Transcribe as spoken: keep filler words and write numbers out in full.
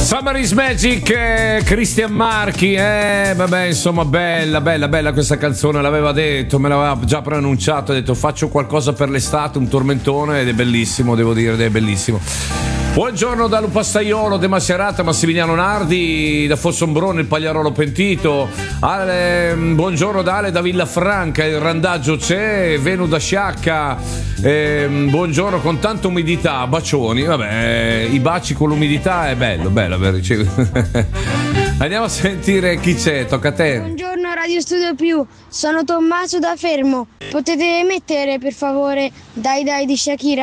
Summer is Magic, eh, Christian Marchi, eh, vabbè, insomma, bella, bella, bella questa canzone, l'aveva detto, me l'aveva già preannunciato, ha detto faccio qualcosa per l'estate, un tormentone, ed è bellissimo, devo dire, ed è bellissimo. Buongiorno da Lupastaiolo, De Macerata, Massimiliano Nardi, da Fossombrone, il Pagliarolo Pentito. Ale, buongiorno da Ale da Villafranca, il randaggio c'è, Venu da Sciacca. Eh, buongiorno con tanta umidità, bacioni. Vabbè, i baci con l'umidità è bello, bello aver ricevuto. Andiamo a sentire chi c'è, tocca a te. Buongiorno Radio Studio Più, sono Tommaso da Fermo. Potete mettere per favore Dai Dai di Shakira?